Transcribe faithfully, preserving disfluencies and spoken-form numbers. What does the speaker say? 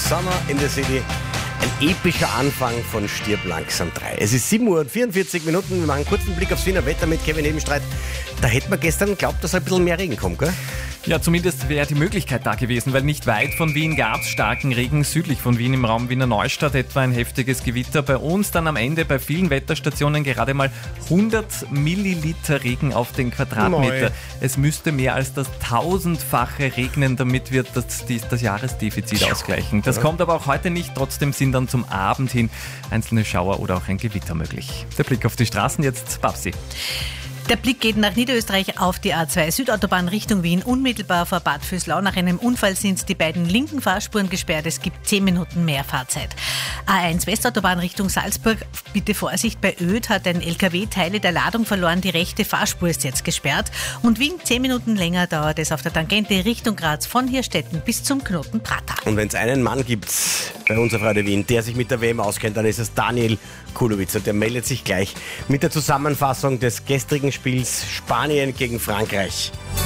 Summer in the City. Ein epischer Anfang von Stirb langsam drei. Es ist sieben Uhr und vierundvierzig Minuten. Wir machen einen kurzen Blick aufs Wiener Wetter mit Kevin Nebenstreit. Da hätte man gestern geglaubt, dass ein bisschen mehr Regen kommt, gell? Ja, zumindest wäre die Möglichkeit da gewesen, weil nicht weit von Wien gab es starken Regen. Südlich von Wien im Raum Wiener Neustadt etwa ein heftiges Gewitter. Bei uns dann am Ende bei vielen Wetterstationen gerade mal hundert Milliliter Regen auf den Quadratmeter. Moi. Es müsste mehr als das tausendfache regnen, damit wir das, das Jahresdefizit ausgleichen. Das kommt aber auch heute nicht. Trotzdem sind dann zum Abend hin einzelne Schauer oder auch ein Gewitter möglich. Der Blick auf die Straßen jetzt, Babsi. Der Blick geht nach Niederösterreich auf die A zwei Südautobahn Richtung Wien. Unmittelbar vor Bad Vöslau. Nach einem Unfall sind die beiden linken Fahrspuren gesperrt. Es gibt zehn Minuten mehr Fahrzeit. A eins Westautobahn Richtung Salzburg. Bitte Vorsicht, bei Oedt hat ein L K W Teile der Ladung verloren. Die rechte Fahrspur ist jetzt gesperrt. Und Wien zehn Minuten länger dauert es auf der Tangente Richtung Graz von Hirstetten bis zum Knoten Prater. Und wenn es einen Mann gibt bei unserer Freude Wien, der sich mit der W M auskennt, dann ist es Daniel Kulowitz. Und der meldet sich gleich mit der Zusammenfassung des gestrigen Spiels Spanien gegen Frankreich.